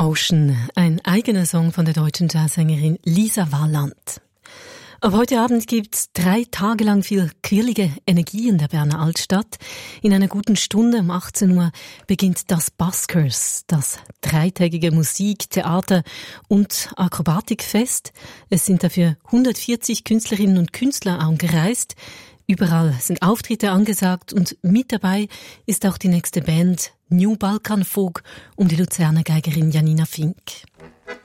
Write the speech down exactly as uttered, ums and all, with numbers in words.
Ocean, ein eigener Song von der deutschen Jazzsängerin Lisa Walland. Ab heute Abend gibt's drei Tage lang viel quirlige Energie in der Berner Altstadt. In einer guten Stunde um achtzehn Uhr beginnt das Buskers, das dreitägige Musik-, Theater- und Akrobatikfest. Es sind dafür hundertvierzig Künstlerinnen und Künstler angereist. Überall sind Auftritte angesagt und mit dabei ist auch die nächste Band New Balkan Folk um die Luzerner Geigerin Janina Fink.